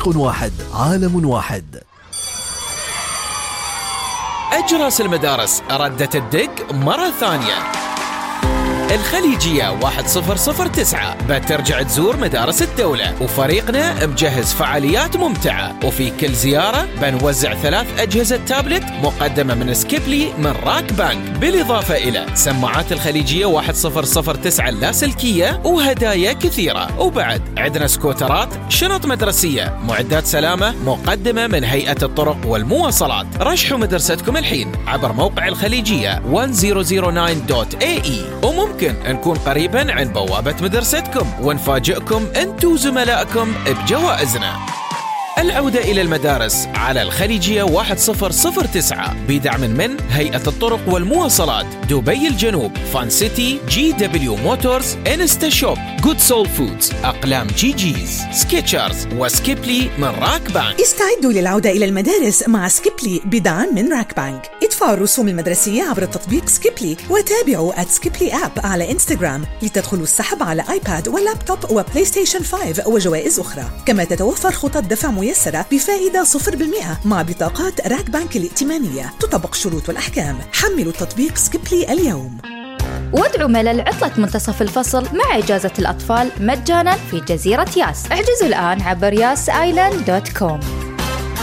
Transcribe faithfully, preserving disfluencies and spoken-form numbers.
فريق واحد، عالم واحد. أجراس المدارس ردت الدق مرة ثانية. الخليجية واحد صفر صفر تسعة بترجع تزور مدارس الدولة، وفريقنا مجهز فعاليات ممتعة، وفي كل زيارة بنوزع ثلاث أجهزة تابلت مقدمة من سكيبلي من راك بانك، بالإضافة إلى سماعات الخليجية واحد صفر صفر تسعة اللاسلكية وهدايا كثيرة. وبعد عندنا سكوترات، شنط مدرسية، معدات سلامة مقدمة من هيئة الطرق والمواصلات. رشحوا مدرستكم الحين عبر موقع الخليجية ألف وتسعة دوت إيه إي، وممكن ممكن نكون قريبا عن بوابة مدرستكم ونفاجئكم أنتم وزملائكم بجوائزنا. العودة إلى المدارس على الخليجية واحد صفر صفر تسعة بدعم من هيئة الطرق والمواصلات، دبي الجنوب، فان سيتي، جي دبليو موتورز، انستا شوب، جود سول فودز، أقلام جي جيز، سكيتشرز، وسكيبلي من راك بانك. استعدوا للعودة إلى المدارس مع سكيبلي بدعم من راك بانك. ادفعوا الرسوم المدرسية عبر تطبيق سكيبلي، وتابعوا at سكيبلي آب على إنستغرام لتدخلوا السحب على آيباد ولابتوب وبلاي ستيشن خمسة وجوائز أخرى. كما تتوفر خطط دفع ميسرة بفائدة صفر بالمئة مع بطاقات راك بانك الائتمانية. تطبق شروط والأحكام. حملوا التطبيق سكيبلي اليوم. وادعوا ملل عطلة منتصف الفصل مع إجازة الأطفال مجانا في جزيرة ياس. احجزوا الآن عبر ياس آيلاند دوت كوم.